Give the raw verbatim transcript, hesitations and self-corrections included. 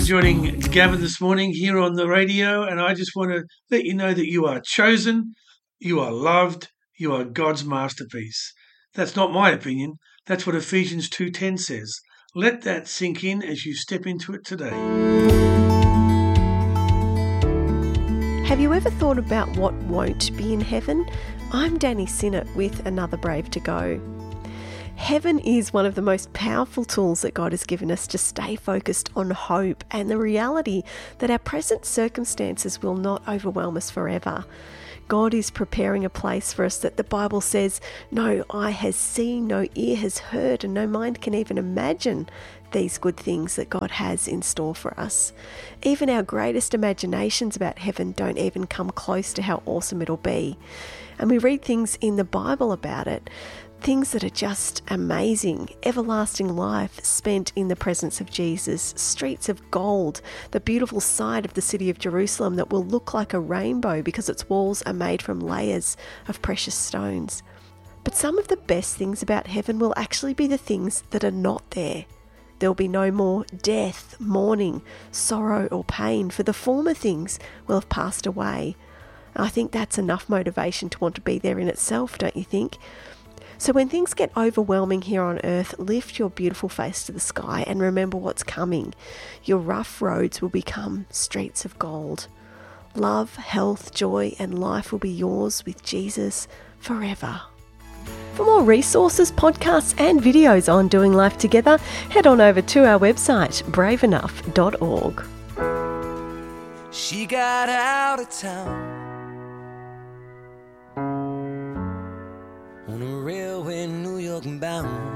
for joining Gavin this morning here on the radio, and I just want to let you know that you are chosen, you are loved, you are God's masterpiece. That's not my opinion. That's what Ephesians two ten says. Let that sink in as you step into it today. Have you ever thought about what won't be in heaven? I'm Danny Sinnott with Another Brave to Go. Heaven is one of the most powerful tools that God has given us to stay focused on hope and the reality that our present circumstances will not overwhelm us forever. God is preparing a place for us that the Bible says no eye has seen, no ear has heard, and no mind can even imagine these good things that God has in store for us. Even our greatest imaginations about heaven don't even come close to how awesome it'll be. And we read things in the Bible about it, things that are just amazing. Everlasting life spent in the presence of Jesus, streets of gold, the beautiful side of the city of Jerusalem that will look like a rainbow because its walls are made from layers of precious stones. But some of the best things about heaven will actually be the things that are not there. There will be no more death, mourning, sorrow or pain, for the former things will have passed away. I think that's enough motivation to want to be there in itself, don't you think? So when things get overwhelming here on earth, lift your beautiful face to the sky and remember what's coming. Your rough roads will become streets of gold. Love, health, joy, and life will be yours with Jesus forever. For more resources, podcasts, and videos on doing life together, head on over to our website, brave enough dot org. She got out of town on a railway, New York bound.